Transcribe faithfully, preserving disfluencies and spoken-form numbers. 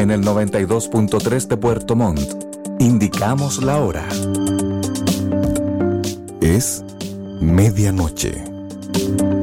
En el noventa y dos punto tres de Puerto Montt, indicamos la hora. Es medianoche.